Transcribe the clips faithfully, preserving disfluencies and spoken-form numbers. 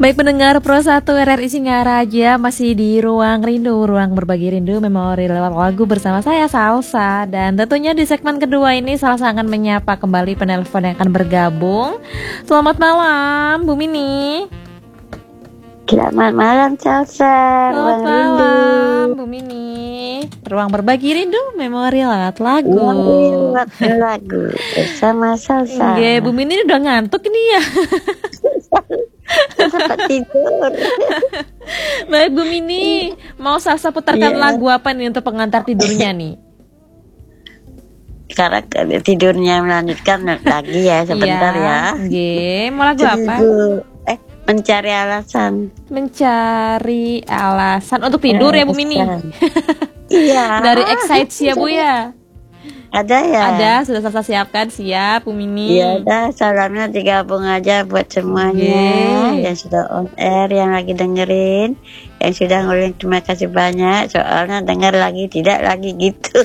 Baik pendengar Pro satu R R I Singaraja, masih di Ruang Rindu, Ruang Berbagi Rindu Memori lewat lagu bersama saya Salsa. Dan tentunya di segmen kedua ini Salsa akan menyapa kembali penelpon yang akan bergabung. Selamat malam Bu Mini. Selamat malam Salsa. Selamat malam Bu Mini. Ruang Berbagi Rindu Memori lewat lagu. Lewat lagu bersama Salsa. Oke, Bu Mini udah ngantuk ini ya. Sempat tidur. Baik Bu Mini, mau Salsa putarkan yeah. lagu apa nih untuk pengantar tidurnya nih? Sekarang tidurnya melanjutkan lagi ya sebentar yeah. ya. Oke, mau lagu apa? Eh, mencari alasan. Mencari alasan untuk tidur ya Bu Mini. Iya. Dari Excites ya Bu ya. Ada ya? Ada, sudah Salsa siapkan, siap Bu Mini. Iya, dah salamnya digabung aja buat semuanya okay. yang sudah on air, yang lagi dengerin, yang sudah nguling, terima kasih banyak. Soalnya denger lagi, tidak lagi gitu.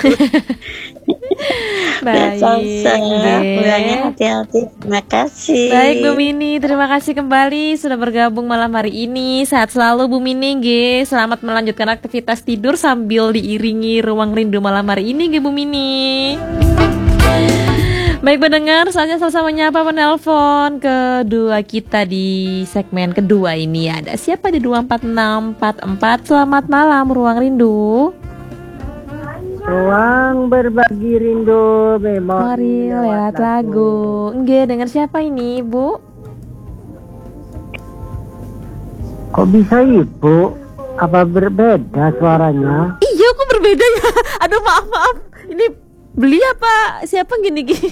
Baik, pulangnya hati-hati. Terima kasih. Baik Bu Mini, terima kasih kembali sudah bergabung malam hari ini. Sehat selalu Bu Mini, G. Selamat melanjutkan aktivitas tidur sambil diiringi Ruang Rindu malam hari ini, G Bu Mini. Baik pendengar, saatnya Salsa menyapa penelpon kedua kita di segmen kedua ini. Ada siapa di dua empat enam empat empat? Selamat malam Ruang Rindu. Ruang Berbagi Rindu Memori lewat lagu. Nggak, dengar siapa ini Ibu? Kok bisa Ibu? Apa berbeda suaranya? Iya, kok berbeda ya? Aduh maaf maaf. Ini beli apa? Siapa gini-gini?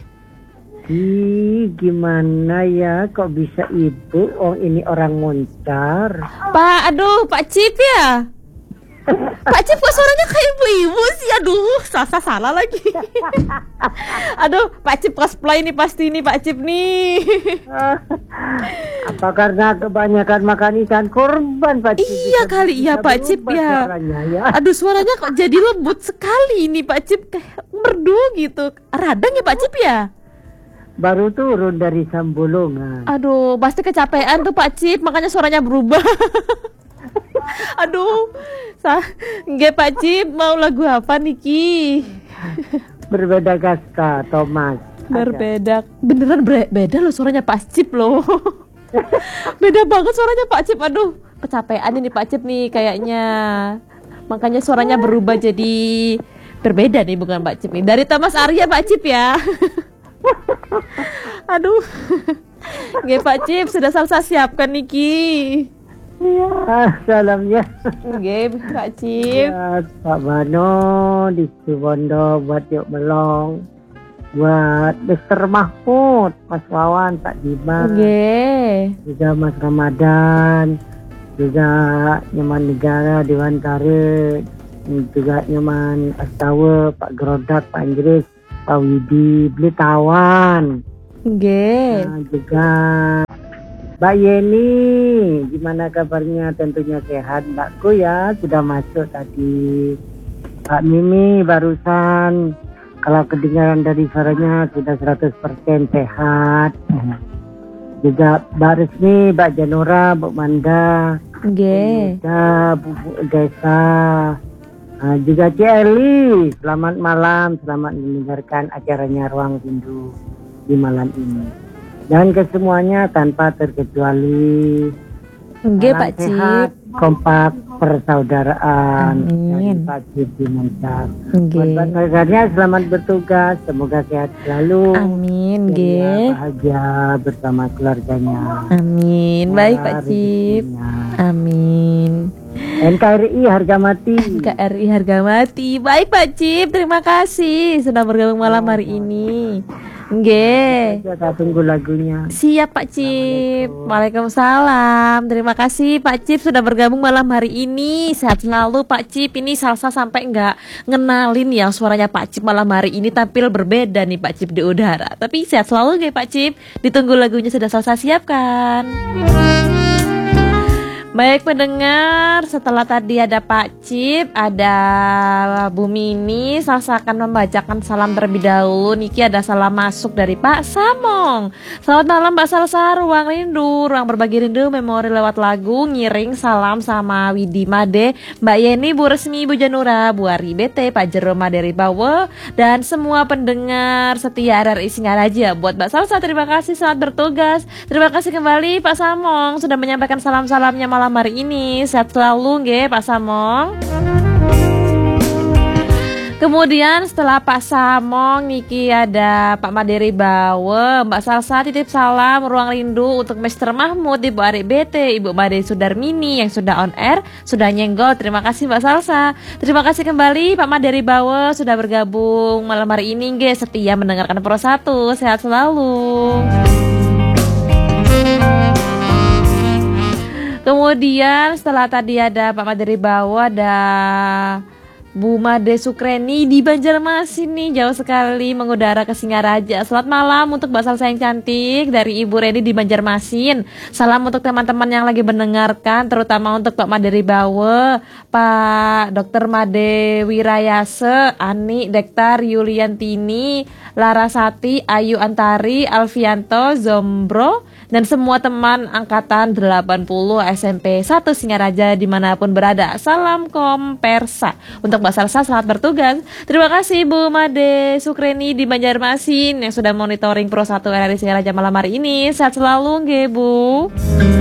Ih, gimana ya? Kok bisa Ibu? Oh, ini orang Moncar. Pak, aduh, Pak Cip ya? Pak Cip kok suaranya kayak ibu-ibu sih? Aduh, Salsa salah lagi. Aduh, Pak Cip cosplay nih pasti nih Pak Cip nih. Apa karena kebanyakan makan ikan korban Pak Cip? Iya bisa, kali iya Pak Cip ya. ya. Aduh, suaranya kok jadi lembut sekali ini Pak Cip, kayak merdu gitu. Radang ya Pak Cip ya? Baru turun dari Sambulungan. Aduh, pasti kecapean tuh Pak Cip, makanya suaranya berubah. Aduh, sah, nggak Pak Cip, mau lagu apa Niki? Berbeda kasta, Thomas. Berbeda, beneran bre- beda loh suaranya Pak Cip loh. Beda banget suaranya Pak Cip, aduh, kecapean ini Pak Cip nih kayaknya. Makanya suaranya berubah jadi berbeda nih, bukan Pak Cip nih. Dari Thomas Arya Pak Cip ya. Aduh, nggak Pak Cip, sudah Salsa siapkan Niki. Ya, salamnya. Oke, Pak Cip. Ya, Pak Bano di Cibondo, buat Yuk Melong, buat Mister Mahmud, Mas Wawan, Pak Dimas, Oke. juga Mas Ramadan, juga Nyoman Negara, Dewan Tarik, juga Nyoman Astawa, Pak Gerodak, Pak Inggris, Pak Widi, Blitawan. Oke. Nah, juga Mbak Yeni, gimana kabarnya? Tentunya sehat Mbakku ya, sudah masuk tadi. Pak Mimi barusan, kalau kedengaran dari suaranya sudah seratus persen sehat. Juga Mbak Resmi, Mbak Janora, Bu Manda, Oke. juga Bu Desa, nah, juga Celi. Selamat malam, selamat mendengarkan acaranya Ruang Rindu di malam ini. Dan kesemuanya tanpa terkecuali. Oke Pak Cip. Kompak persaudaraan. Amin. Pak Cip Dimencar. Oke. Buat rekannya selamat bertugas. Semoga sehat selalu. Amin. Oke. Bahagia bersama keluarganya. Amin. Baik Pak Cip. Amin. N K R I harga mati. N K R I harga mati. Baik Pak Cip, terima kasih sudah bergabung malam hari ini. Nggih. Kita tunggu lagunya. Siap Pak Cip. Waalaikumsalam. Terima kasih Pak Cip sudah bergabung malam hari ini. Sehat selalu Pak Cip. Ini Salsa sampai nggak ngenalin ya suaranya Pak Cip malam hari ini, tampil berbeda nih Pak Cip di udara. Tapi sehat selalu nggih Pak Cip. Ditunggu lagunya sudah Salsa siapkan. Baik pendengar, setelah tadi ada Pak Cip, ada Bu Mini, Salsa akan membacakan salam terlebih dahulu. Niki ada salam masuk dari Pak Samong. Selamat malam Mbak Salsa, ruang rindu, ruang berbagi rindu, memori lewat lagu, ngiring salam sama Widi Made, Mbak Yeni, Bu Resmi, Bu Janura, Bu Ari B T, Pak Jeroma dari Bawe, dan semua pendengar setia R R I Singaraja. Buat Mbak Salsa, terima kasih, selamat bertugas. Terima kasih kembali Pak Samong sudah menyampaikan salam-salamnya malam hari ini. Sehat selalu nggih Pak Samong. Kemudian setelah Pak Samong, niki ada Pak Maderi Bawe, Mbak Salsa titip salam ruang rindu untuk Mister Mahmud, Ibu Ari B T, Ibu Made Sudarmini yang sudah on air, sudah nyenggol. Terima kasih Mbak Salsa. Terima kasih kembali Pak Maderi Bawe sudah bergabung malam hari ini nggih, setia mendengarkan Pro satu. Sehat selalu. Kemudian setelah tadi ada Pak Maderi Bawa, ada Bu Made Sukreni di Banjarmasin nih, jauh sekali mengudara ke Singaraja. Selamat malam untuk Mbak Salsa yang cantik dari Ibu Reni di Banjarmasin. Salam untuk teman-teman yang lagi mendengarkan, terutama untuk Pak Maderi Bawa, Pak Dokter Made Wirayase, Ani Dektar Yuliantini, Larasati, Ayu Antari, Alfianto, Zombro, dan semua teman angkatan delapan puluh S M P satu Singaraja dimanapun berada. Salam kompersa. Untuk Mbak Salsa, selamat bertugas. Terima kasih Bu Made Sukreni di Banjarmasin yang sudah monitoring Pro satu R R I Singaraja malam hari ini. Sehat selalu nggih Bu.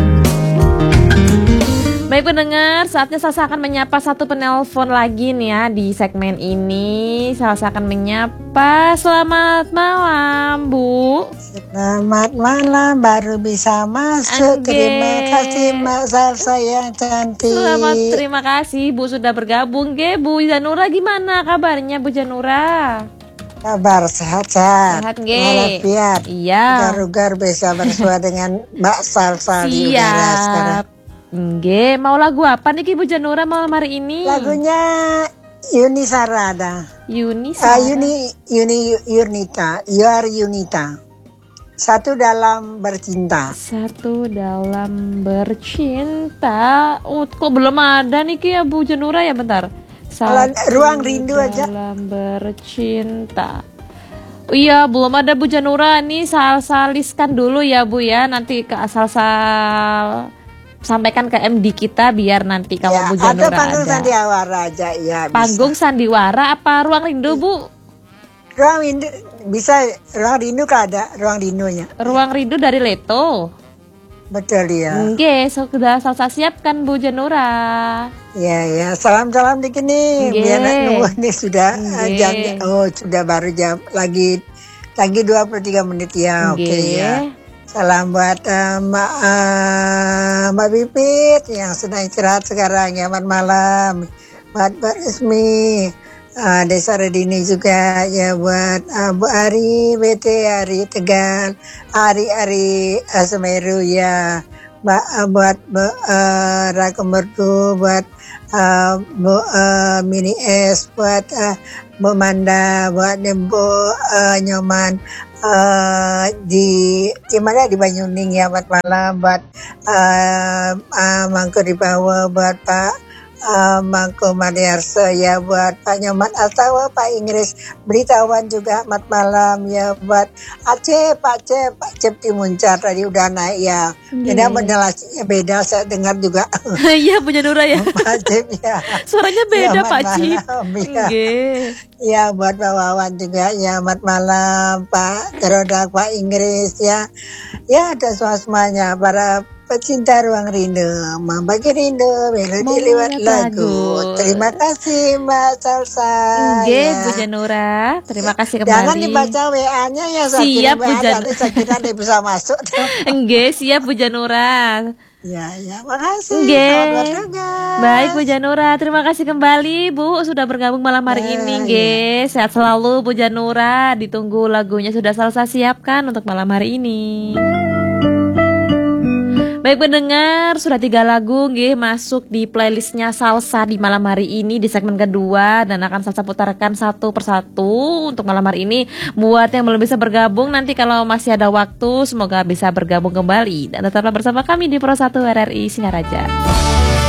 Baik pendengar, saatnya Salsa akan menyapa satu penelpon lagi nih ya di segmen ini. Salsa akan menyapa. Selamat malam Bu. Selamat malam, baru bisa masuk. Angge. Terima kasih Mbak Salsa yang cantik. Selamat, terima kasih Bu sudah bergabung. Ge Bu Janura, gimana kabarnya Bu Janura? Kabar sehat-sehat. Sehat nge. Walafiat. Iya. Garugar bisa bersua dengan Mbak Salsa di udara sekarang. Siap. Nge, mau lagu apa nih Bu Janura malam hari ini? Lagunya Yuni Sarada. Yuni Ah, Sarada. Yuni Yuni Yunita. You are Yunita. Satu dalam bercinta. Satu dalam bercinta. Oh, kok belum ada nih ya Bu Janura ya, bentar. Kalau ruang rindu aja. Dalam bercinta. Oh iya, belum ada Bu Janura nih. Salsa listkan dulu ya Bu ya. Nanti ke Salsa sampaikan ke M D kita biar nanti kalau Ya, Bu Janura atau panggung ada. sandiwara aja ya. Bisa. Panggung sandiwara apa ruang rindu Bu? Ruang rindu bisa, ruang rindu kan ada ruang rindunya. Ruang rindu dari Leto. Betul ya. Oke, sudah Salsa siapkan Bu Janura. Ya ya, salam-salam dikit nih. Nggih. Biar nunggu nih sudah eh, Nggih. jam, oh sudah baru jam lagi lagi dua puluh tiga menit ya. Oke Nggih. ya. Salam buat eh, Mbak eh, Mbak Pipit yang sedang istirahat sekarang ya. Selamat malam. Buat Mbak Resmi, eh, Desa Redini juga ya, buat eh, Bu Ari B T, Ari Tegal, Ari Ari eh, Semeru ya. Mbak eh, buat Bu eh, Raka Merdu, buat eh, Bu eh, Mini S, buat eh, Bu Manda, buat Bu eh, Nyoman eh, di di mana di Banyuning ya. Selamat malam buat eh, eh, Mangku di bawah, buat Pak Uh, Mangko Mariarso ya, buat Pak Nyoman Astawa, Pak Inggris Beritawan juga. Selamat malam ya, buat Aceh, Pak Aceh, Pak Cep Timuncar tadi udah naik ya. Ini modulasinya beda, saya dengar juga. Iya Bu Janura ya. Pak Cep ya. Suaranya beda Selamat Pak Cip. malam, ya. Nggih. Ya, buat Pak Wawan juga ya. Selamat malam Pak Gerodak, Pak Inggris ya. Ya, ada semuanya para pecinta ruang rindu, membagi rindu melodi lewat lagu. Terima kasih Mbak Salsa. Nggih ya. Bu Janura, terima kasih kembali. Jangan dibaca W A-nya ya, saya Siap, kirim Bu W A, Jan. nanti saya kira dia bisa masuk. Nggih, siap Bu Janura. Ya, ya, makasih. Nggih. Selamat bertugas. Baik Bu Janura, terima kasih kembali Bu sudah bergabung malam hari Ya, ini nggih. Sehat selalu Bu Janura. Ditunggu lagunya sudah Salsa siapkan untuk malam hari ini. Baik pendengar, sudah tiga lagu nggih masuk di playlistnya Salsa di malam hari ini di segmen kedua, dan akan Salsa putarkan satu persatu untuk malam hari ini. Buat yang belum bisa bergabung, nanti kalau masih ada waktu semoga bisa bergabung kembali, dan tetaplah bersama kami di Pro satu R R I Singaraja.